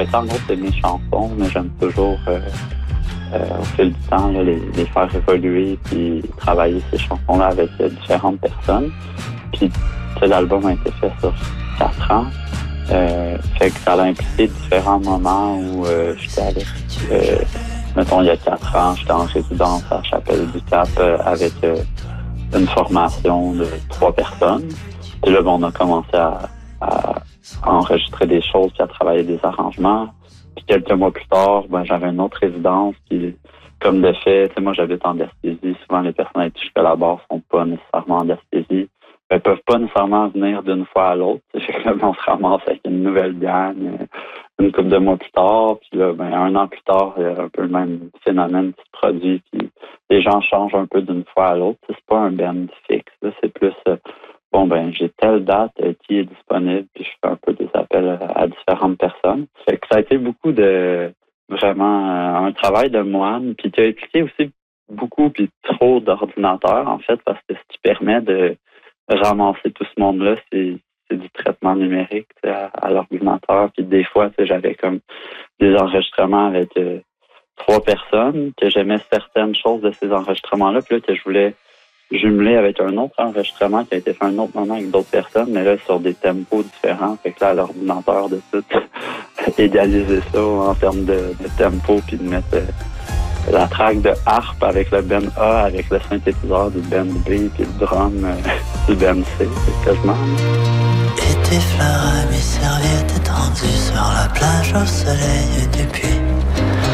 en gros, c'est mes chansons, mais j'aime toujours, au fil du temps, là, les faire évoluer puis travailler ces chansons-là avec différentes personnes. Puis, l'album a été fait sur 4 ans. Fait que ça a impliqué différents moments où j'étais allé, mettons, il y a 4 ans, j'étais en résidence à Chapelle-du-Cap avec une formation de 3 personnes. Puis là, on a commencé à enregistrer des choses puis à travailler des arrangements. Puis quelques mois plus tard, j'avais une autre résidence. Puis comme de fait, moi, j'habite en Gaspésie. Souvent, les personnes avec qui je collabore sont pas nécessairement en Gaspésie. Ils peuvent pas nécessairement venir d'une fois à l'autre. Fait que là, on se ramasse avec une nouvelle gang une couple de mois plus tard. Puis là, 1 an plus tard, il y a un peu le même phénomène qui se produit. Puis les gens changent un peu d'une fois à l'autre. C'est pas un band fixe. Là. C'est plus, j'ai telle date qui est disponible. Puis je fais un peu des appels à différentes personnes. Fait que ça a été beaucoup de vraiment un travail de moine. Puis qui a impliqué aussi beaucoup puis trop d'ordinateurs, en fait, parce que ce qui permet de ramasser tout ce monde-là, c'est du traitement numérique à l'ordinateur. Puis des fois, j'avais comme des enregistrements avec 3 personnes, que j'aimais certaines choses de ces enregistrements-là, puis là, que je voulais jumeler avec un autre enregistrement qui a été fait à un autre moment avec d'autres personnes, mais là, sur des tempos différents. Fait que là, à l'ordinateur, de tout égaliser ça en termes de tempo, puis de mettre la track de harpe avec le Ben A, avec le synthétiseur du Ben B, puis le drum du Ben C, c'est quasiment. Et tes fleurs à mes serviettes étendues sur la plage au soleil du puits.